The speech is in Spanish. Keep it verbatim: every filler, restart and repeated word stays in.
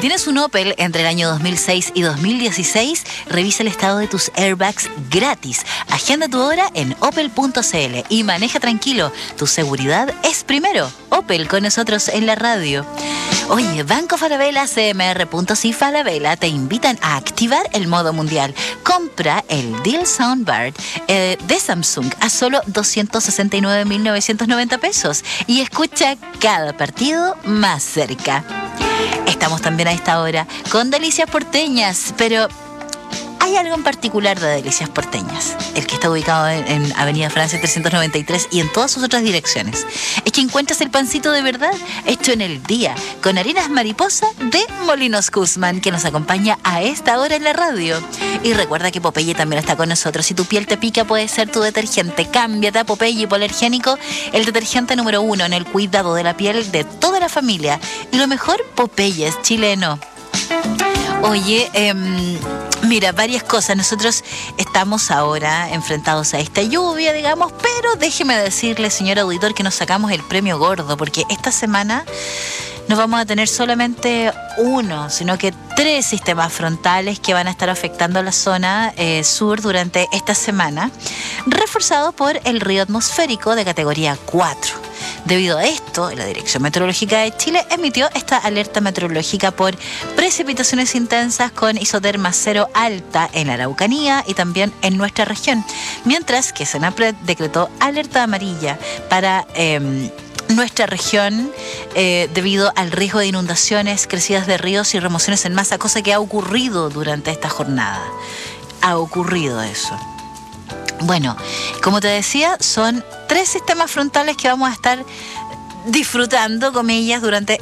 tienes un Opel entre el año dos mil seis y dos mil dieciséis, revisa el estado de tus airbags gratis. Agenda tu hora en opel punto c l y maneja tranquilo. Tu seguridad es primero. Opel con nosotros en la radio. Oye, Banco Falabella, C M R punto C I Falabella te invitan a activar el modo mundial. Compra el Deal Soundbar eh, de Samsung a solo doscientos sesenta y nueve mil novecientos noventa pesos y escucha cada partido más cerca. Estamos también a esta hora con Delicias Porteñas, pero hay algo en particular de Delicias Porteñas, el que está ubicado en, en Avenida Francia trescientos noventa y tres y en todas sus otras direcciones. Es que encuentras el pancito de verdad hecho en el día, con harinas mariposa de Molinos Guzmán, que nos acompaña a esta hora en la radio. Y recuerda que Popeye también está con nosotros. Si tu piel te pica, puede ser tu detergente. Cámbiate a Popeye Hipoalergénico, el detergente número uno en el cuidado de la piel de toda la familia. Y lo mejor, Popeye es chileno. Oye, eh, mira, varias cosas. Nosotros estamos ahora enfrentados a esta lluvia, digamos, pero déjeme decirle, señor auditor, que nos sacamos el premio gordo, porque esta semana no vamos a tener solamente uno, sino que tres sistemas frontales que van a estar afectando a la zona eh, sur durante esta semana, reforzados por el río atmosférico de categoría cuatro. Debido a esto, la Dirección Meteorológica de Chile emitió esta alerta meteorológica por precipitaciones intensas con isoterma cero alta en la Araucanía y también en nuestra región, mientras que Senapred decretó alerta amarilla para eh, nuestra región eh, debido al riesgo de inundaciones, crecidas de ríos y remociones en masa, cosa que ha ocurrido durante esta jornada. Ha ocurrido eso. Bueno, como te decía, son tres sistemas frontales que vamos a estar disfrutando, comillas, durante